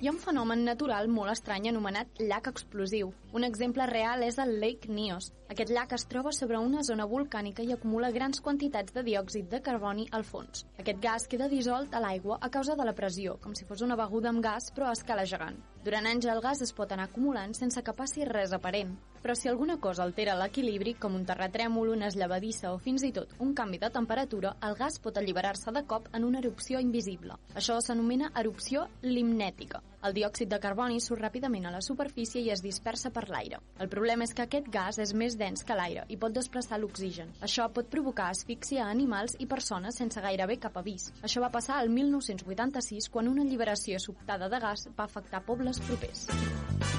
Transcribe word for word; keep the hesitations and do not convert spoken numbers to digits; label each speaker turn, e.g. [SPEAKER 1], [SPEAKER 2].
[SPEAKER 1] Hi ha un fenomen natural molt estrany anomenat llac explosiu. Un exemple real és el Lake Nyos. Aquest llac es troba sobre una zona volcànica i acumula grans quantitats de diòxid de carboni al fons. Aquest gas queda dissolt a l'aigua a causa de la pressió, com si fos una beguda amb gas però a escala gegant. Durant anys el gas es pot anar acumulant sense que passi res aparent. Però si alguna cosa altera l'equilibri, com un terratrèmol, una esllavadissa o fins i tot un canvi de temperatura, el gas pot alliberar-se de cop en una erupció invisible. Això s'anomena erupció limnètica. El diòxid de carboni surt ràpidament a la superfície i es dispersa per l'aire. El problema és que aquest gas és més dens que l'aire i pot desplaçar l'oxigen. Això pot provocar asfíxia a animals i persones sense gairebé cap avís. Això va passar al mil nou-cents vuitanta-sis quan una alliberació sobtada de gas va afectar pobles propers.